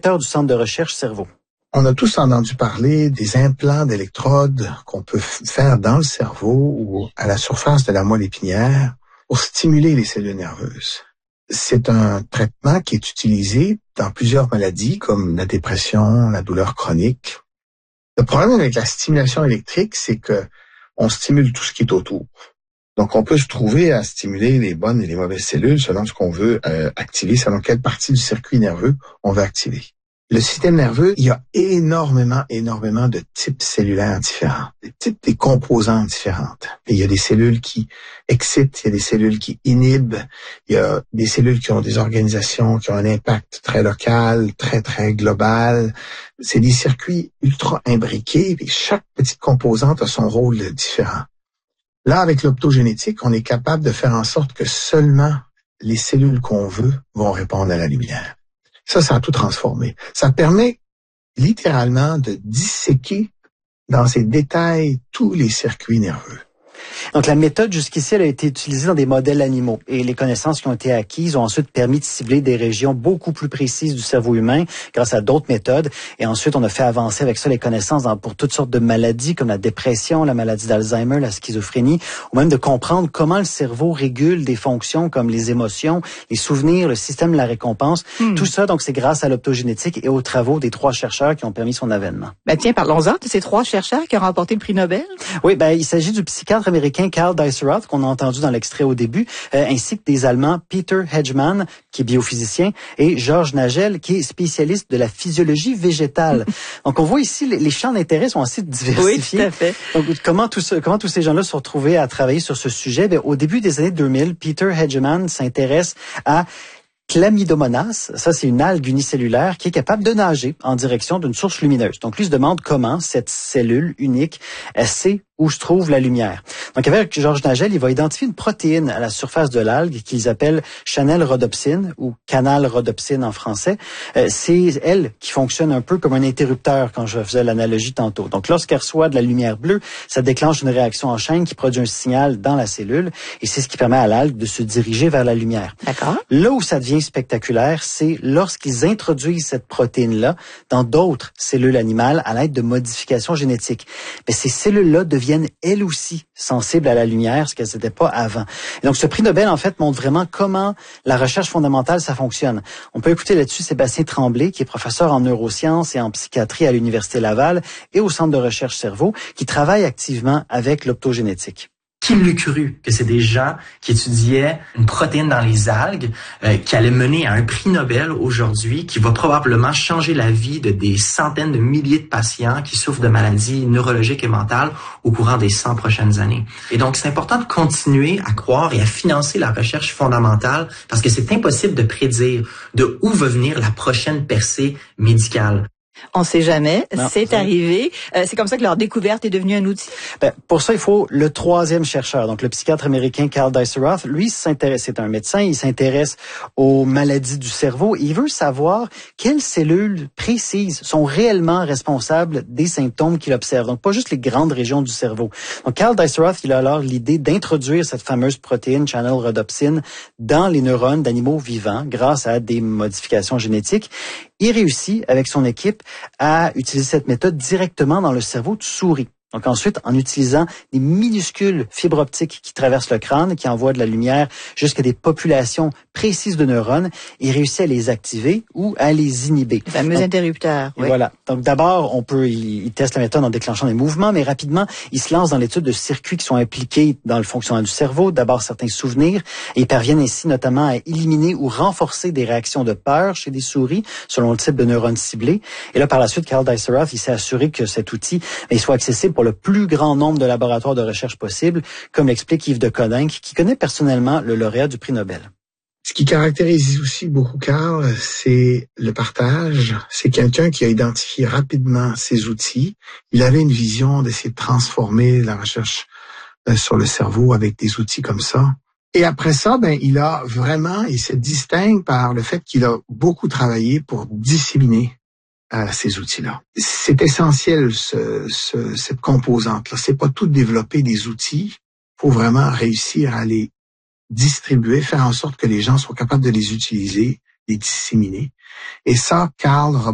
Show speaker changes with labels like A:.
A: directeur du Centre de recherche cerveau.
B: On a tous entendu parler des implants d'électrodes qu'on peut faire dans le cerveau ou à la surface de la moelle épinière pour stimuler les cellules nerveuses. C'est un traitement qui est utilisé dans plusieurs maladies comme la dépression, la douleur chronique. Le problème avec la stimulation électrique, c'est que on stimule tout ce qui est autour. Donc, on peut se trouver à stimuler les bonnes et les mauvaises cellules selon ce qu'on veut activer, selon quelle partie du circuit nerveux on veut activer. Le système nerveux, il y a énormément de types cellulaires différents, des composantes différentes. Et il y a des cellules qui excitent, il y a des cellules qui inhibent, il y a des cellules qui ont des organisations qui ont un impact très local, très global. C'est des circuits ultra imbriqués et chaque petite composante a son rôle différent. Là, avec l'optogénétique, on est capable de faire en sorte que seulement les cellules qu'on veut vont répondre à la lumière. Ça a tout transformé. Ça permet littéralement de disséquer dans ses détails tous les circuits nerveux.
A: Donc, la méthode jusqu'ici, elle a été utilisée dans des modèles animaux et les connaissances qui ont été acquises ont ensuite permis de cibler des régions beaucoup plus précises du cerveau humain grâce à d'autres méthodes. Et ensuite, on a fait avancer avec ça les connaissances pour toutes sortes de maladies comme la dépression, la maladie d'Alzheimer, la schizophrénie, ou même de comprendre comment le cerveau régule des fonctions comme les émotions, les souvenirs, le système de la récompense. Tout ça, donc, c'est grâce à l'optogénétique et aux travaux des 3 chercheurs qui ont permis son avènement.
C: Tiens, parlons-en de ces 3 chercheurs qui ont remporté le prix Nobel.
A: Oui, il s'agit du psychiatre américain Karl Deisseroth, qu'on a entendu dans l'extrait au début, ainsi que des Allemands Peter Hedgemann, qui est biophysicien, et Georges Nagel, qui est spécialiste de la physiologie végétale. Donc, on voit ici, les champs d'intérêt sont assez diversifiés.
C: Oui, tout à fait.
A: Donc, comment tous ces gens-là se sont retrouvés à travailler sur ce sujet? Au début des années 2000, Peter Hedgemann s'intéresse à Chlamydomonas, ça c'est une algue unicellulaire qui est capable de nager en direction d'une source lumineuse. Donc lui se demande comment cette cellule unique sait où se trouve la lumière. Donc avec Georges Nagel, il va identifier une protéine à la surface de l'algue qu'ils appellent channel-rhodopsine ou canal-rhodopsine en français. C'est elle qui fonctionne un peu comme un interrupteur quand je faisais l'analogie tantôt. Donc lorsqu'elle reçoit de la lumière bleue, ça déclenche une réaction en chaîne qui produit un signal dans la cellule et c'est ce qui permet à l'algue de se diriger vers la lumière.
C: D'accord.
A: Là où ça devient spectaculaire, c'est lorsqu'ils introduisent cette protéine-là dans d'autres cellules animales à l'aide de modifications génétiques. Mais ces cellules-là deviennent elles aussi sensibles à la lumière, ce qu'elles n'étaient pas avant. Et donc ce prix Nobel, en fait, montre vraiment comment la recherche fondamentale, ça fonctionne. On peut écouter là-dessus Sébastien Tremblay, qui est professeur en neurosciences et en psychiatrie à l'Université Laval et au Centre de recherche cerveau, qui travaille activement avec l'optogénétique.
D: Qui l'eût cru que c'est des gens qui étudiaient une protéine dans les algues qui allait mener à un prix Nobel aujourd'hui qui va probablement changer la vie de des centaines de milliers de patients qui souffrent de maladies neurologiques et mentales au courant des 100 prochaines années. Et donc, c'est important de continuer à croire et à financer la recherche fondamentale parce que c'est impossible de prédire de où va venir la prochaine percée médicale.
C: On sait jamais,
A: Non,
C: c'est arrivé. C'est comme ça que leur découverte est devenue un outil.
A: Pour ça, il faut le 3e chercheur, donc le psychiatre américain Karl Deisseroth. Lui, c'est un médecin, il s'intéresse aux maladies du cerveau. Il veut savoir quelles cellules précises sont réellement responsables des symptômes qu'il observe. Donc, pas juste les grandes régions du cerveau. Donc, Karl Deisseroth, il a alors l'idée d'introduire cette fameuse protéine channel-rhodopsine dans les neurones d'animaux vivants grâce à des modifications génétiques. Il réussit, avec son équipe, à utiliser cette méthode directement dans le cerveau de souris. Donc ensuite, en utilisant des minuscules fibres optiques qui traversent le crâne, qui envoient de la lumière jusqu'à des populations précises de neurones, il réussit à les activer ou à les inhiber.
C: Les fameux interrupteurs.
A: Oui. Voilà. Donc d'abord, il teste la méthode en déclenchant des mouvements, mais rapidement, il se lance dans l'étude de circuits qui sont impliqués dans le fonctionnement du cerveau, d'abord certains souvenirs, et ils parviennent ainsi notamment à éliminer ou renforcer des réactions de peur chez des souris, selon le type de neurones ciblés. Et là, par la suite, Karl Deisseroth, il s'est assuré que cet outil soit accessible pour le plus grand nombre de laboratoires de recherche possibles, comme l'explique Yves de Coninck, qui connaît personnellement le lauréat du prix Nobel.
B: Ce qui caractérise aussi beaucoup Karl, c'est le partage. C'est quelqu'un qui a identifié rapidement ses outils. Il avait une vision d'essayer de transformer la recherche sur le cerveau avec des outils comme ça. Et après ça, il se distingue par le fait qu'il a beaucoup travaillé pour disséminer ces outils-là. C'est essentiel, cette composante-là. C'est pas tout développer des outils. Faut vraiment réussir à les distribuer, faire en sorte que les gens soient capables de les utiliser, les disséminer. Et ça, Karl